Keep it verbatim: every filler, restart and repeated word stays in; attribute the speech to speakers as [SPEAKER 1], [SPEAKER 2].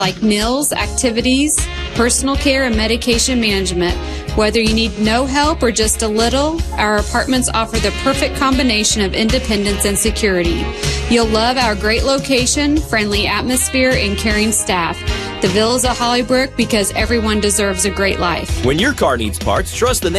[SPEAKER 1] like meals, activities, personal care, and medication management. Whether you need no help or just a little, our apartments offer the perfect combination of independence and security. You'll love our great location, friendly atmosphere, and caring staff. The Villas at Hollybrook, because everyone deserves a great life.
[SPEAKER 2] When your car needs parts, trust the name